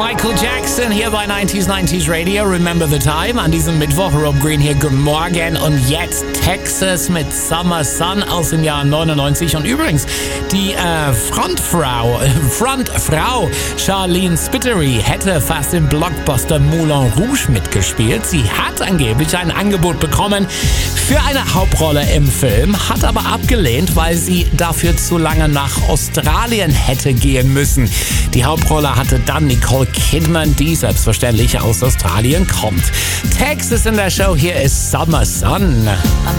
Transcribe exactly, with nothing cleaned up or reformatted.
Michael Jackson hier bei neunzig neunzig Radio. Remember the Time. An diesem Mittwoch, Rob Green hier, guten Morgen. Und jetzt Texas mit Summer Sun aus dem Jahr neunundneunzig. Und übrigens, die äh, Frontfrau, Frontfrau Charlene Spiteri hätte fast im Blockbuster Moulin Rouge mitgespielt. Sie hat angeblich ein Angebot bekommen für eine Hauptrolle im Film, hat aber abgelehnt, weil sie dafür zu lange nach Australien hätte gehen müssen. Die Hauptrolle hatte dann Nicole Kidman, die selbstverständlich aus Australien kommt. Texas in der Show, hier ist Summer Sun.